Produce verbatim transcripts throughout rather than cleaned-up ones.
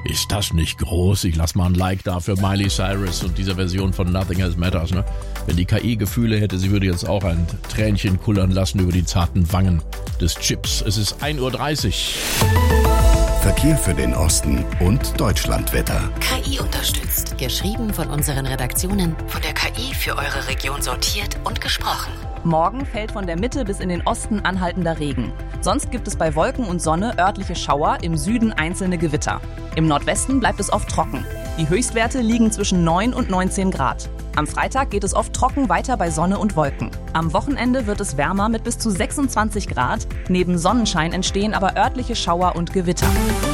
Ist das nicht groß? Ich lass mal ein Like da für Miley Cyrus und dieser Version von Nothing Else Matters. Ne? Wenn die K I Gefühle hätte, sie würde jetzt auch ein Tränchen kullern lassen über die zarten Wangen des Chips. Es ist ein Uhr dreißig. Verkehr für den Osten und Deutschlandwetter. K I unterstützt. Geschrieben von unseren Redaktionen, von der K I für eure Region sortiert und gesprochen. Morgen fällt von der Mitte bis in den Osten anhaltender Regen. Sonst gibt es bei Wolken und Sonne örtliche Schauer, im Süden einzelne Gewitter. Im Nordwesten bleibt es oft trocken. Die Höchstwerte liegen zwischen neun und neunzehn Grad. Am Freitag geht es oft trocken weiter bei Sonne und Wolken. Am Wochenende wird es wärmer mit bis zu sechsundzwanzig Grad. Neben Sonnenschein entstehen aber örtliche Schauer und Gewitter.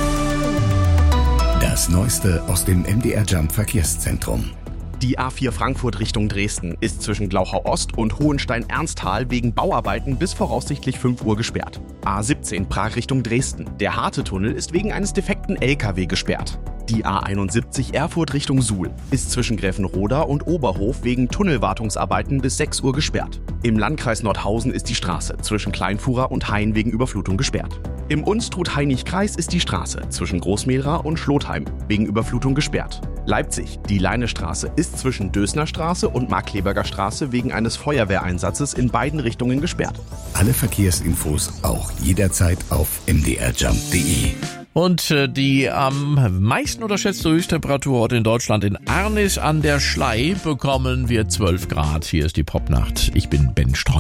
Das Neueste aus dem M D R Jump Verkehrszentrum. Die A vier Frankfurt Richtung Dresden ist zwischen Glauchau Ost und Hohenstein-Ernsthal wegen Bauarbeiten bis voraussichtlich fünf Uhr gesperrt. A siebzehn Prag Richtung Dresden. Der Harte-Tunnel ist wegen eines defekten L K W gesperrt. Die A einundsiebzig Erfurt Richtung Suhl ist zwischen Gräfenroda und Oberhof wegen Tunnelwartungsarbeiten bis sechs Uhr gesperrt. Im Landkreis Nordhausen ist die Straße zwischen Kleinfuhrer und Hain wegen Überflutung gesperrt. Im Unstrut-Hainich-Kreis ist die Straße zwischen Großmehlra und Schlotheim wegen Überflutung gesperrt. Leipzig, die Leinestraße ist zwischen Dösner Straße und Markkleberger Straße wegen eines Feuerwehreinsatzes in beiden Richtungen gesperrt. Alle Verkehrsinfos auch jederzeit auf m d r jump punkt d e. Und äh, die am meisten unterschätzte Höchsttemperatur heute in Deutschland in Arnis an der Schlei bekommen wir zwölf Grad. Hier ist die Popnacht. Ich bin Ben Streu.